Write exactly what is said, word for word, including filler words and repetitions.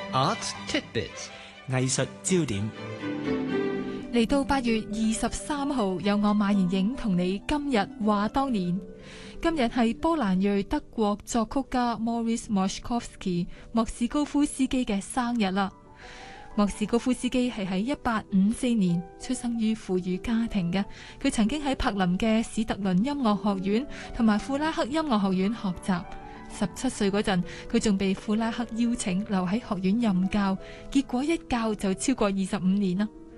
Art Tidbits 藝術焦點。 嚟到八月二十三號，有我馬妍影同你今日話當年。今日係波蘭裔德國作曲家 Maurice Moszkowski 莫士高夫斯基嘅生日啦。莫士高夫斯基係喺一八五四年出生於富裕家庭嘅，佢曾經喺柏林嘅史特倫音樂學院同埋庫拉克音樂學院學習。十七歲嗰陣，佢仲被庫拉克邀請留喺學院任教，結果一教就超過二十五年啦。